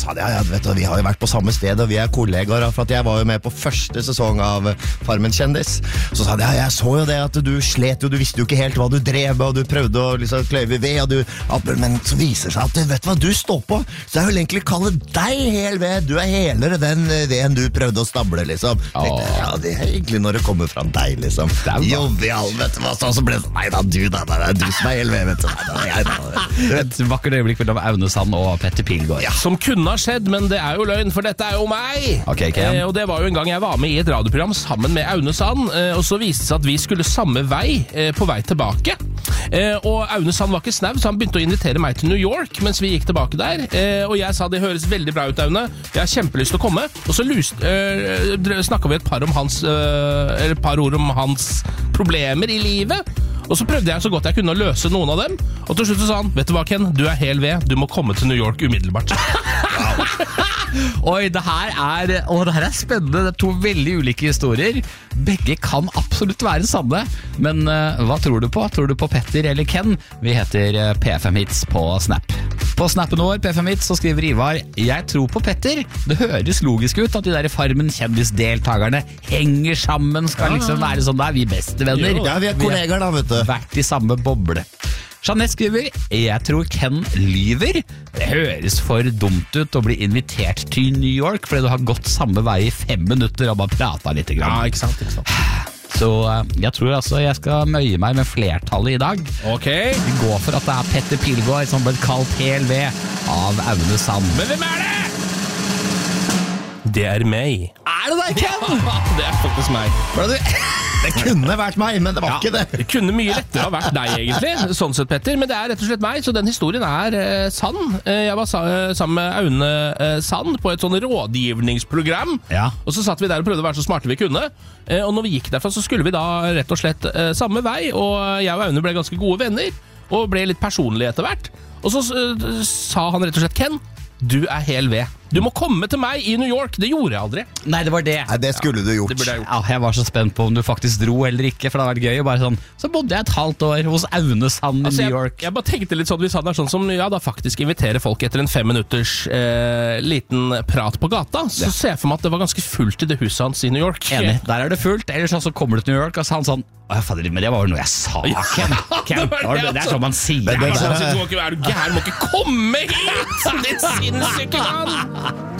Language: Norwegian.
sa han, ja, vet du, vi har jo vært på samme sted, og vi kollegaer, for at jeg var jo med på første sesong av Farmen kjendis. Så sa han, ja, jeg så jo det at du slet jo, du visste jo ikke helt hva du drev med, og du prøvde å liksom kløyve ved, men så viser det seg at, vet du hva du står på, så jeg vil egentlig kalle deg hel ved, du helere den veden du prøvde å stable, liksom. Tenkte, ja, det egentlig når det kommer fra deg, liksom. Jovial, vet du hva, så ble det, nei da, du som hel ved, vet du. Et vakkert øyeblikk mellom Aune Sand og Petter Pilgaard. Ja, som kunne ha skjedd, men det jo løgn, for dette jo meg. Ok, Ken. Og det var jo en gang jeg var med i et radioprogram sammen med Aune Sand, og så viste det seg at vi skulle samme vei på vei tilbake. Og Aune Sand var ikke snau, så han begynte å invitere meg til New York mens vi gikk tilbake der. Og jeg sa det høres veldig bra ut, Aune. Jeg har kjempelyst til å komme. Og så snakket vi et par ord om hans problemer i livet. Og så prøvde jeg så godt jeg kunne å løse noen av dem. Og til slutt så sa han, vet du hva Ken, du hel ved, du må komme til New York umiddelbart. Oi, det her er spennende. Det 2 veldig ulike historier. Begge kan absolutt være sanne. Men hva tror du på? Tror du på Petter eller Ken? Vi heter P5 Hits på Snap. På snappen vår, P5 Hits, så skriver Ivar, jeg tror på Petter. Det høres logisk ut at de der Farmen kjendisdeltagerne henger sammen, skal liksom være sånn, da vi bestevenner. Ja, vi kollegaer da, vet du. Vært i samme boble. Jeanette skriver, jeg tror Ken lyver. Det høres for dumt ut å bli invitert til New York fordi du har gått samme vei i 5 minutter og bare pratet litt. Ja, ikke sant. Så jeg tror altså jeg skal møye meg med flertallet i dag. Ok. Vi går for at det Petter Pilgaard som ble kalt hel ved av Aune Sand. Men hvem det? Det meg. Det deg, Ken? Ja, det faktisk meg. Det kunne vært meg, men det var ikke det. Det kunne mye lettere ha vært deg egentlig, sånn sett Petter, men det rett og slett meg, så den historien sann. Jeg var sammen med Aune Sand på et sånn rådgivningsprogram, og så satt vi der og prøvde å være så smarte vi kunne, og når vi gikk derfra så skulle vi da rett og slett samme vei, og jeg og Aune ble ganske gode venner, og ble litt personlige etter hvert, og så sa han rett og slett, Ken, du hel ved. Du må komme til meg i New York. Det gjorde jeg aldri. Nei, det var det. Nei, det skulle du gjort. Det burde jeg gjort. Ja, jeg var så spent på om du faktisk dro eller ikke, for det hadde vært gøy. Bare sånn, så bodde jeg et halvt år hos Aune Sand i New York. Jeg bare tenkte litt sånn, hvis han sånn som, ja, da faktisk inviterer folk etter en 5 minutters liten prat på gata, så ser jeg for meg at det var ganske fullt i det huset hans i New York. Enig, der det fullt. Ellers så kommer du til New York, og så han sånn, fader, men det var jo noe jeg sa, Ken. Det sånn man sier. Er du gæren, må ikke komme hit! Din sinnssyke mann!